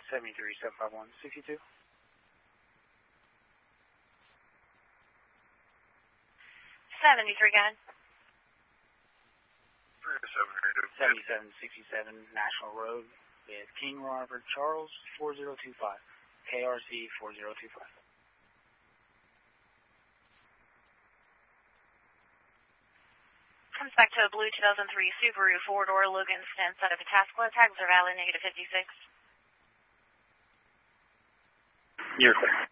7375162. 73 again. 7767 National Road with King Robert Charles 4025. KRC 4025. Comes back to a blue 2003 Subaru 4-door Logan inside of Itasca. Tags are valid, -56. You're clear.